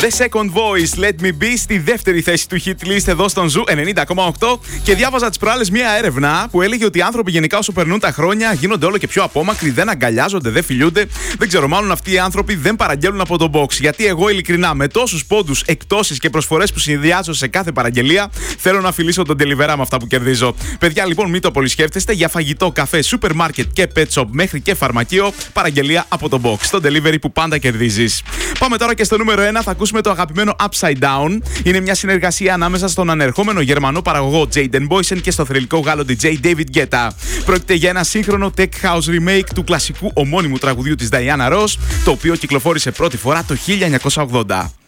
The Second Voice, Let Me Be, στη δεύτερη θέση του hit list εδώ στον Ζου 90,8. Και διάβαζα τις προάλλες μία έρευνα που έλεγε ότι οι άνθρωποι γενικά όσο περνούν τα χρόνια γίνονται όλο και πιο απόμακροι, δεν αγκαλιάζονται, δεν φιλιούνται. Δεν ξέρω, μάλλον αυτοί οι άνθρωποι δεν παραγγέλνουν από τον box. Γιατί εγώ ειλικρινά, με τόσους πόντους, εκπτώσεις και προσφορές που συνδυάζω σε κάθε παραγγελία, θέλω να φιλήσω τον delivery με αυτά που κερδίζω. Παιδιά, λοιπόν, μην το πολυσκέφτεστε. Για φαγητό, καφέ, σούπερ μάρκετ και pet shop μέχρι και φαρμακείο, παραγγελία από τον box. Το delivery που πάντα κερδίζεις. Πάμε τώρα και στο νούμερο 1. Θα ακούσουμε το αγαπημένο Upside Down. Είναι μια συνεργασία ανάμεσα στον ανερχόμενο Γερμανό παραγωγό Jaden Boysen και στο θρυλικό Γάλλο DJ David Guetta. Πρόκειται για ένα σύγχρονο tech house remake του κλασικού ομώνυμου τραγουδιού της Diana Ross, το οποίο κυκλοφόρησε πρώτη φορά το 1980.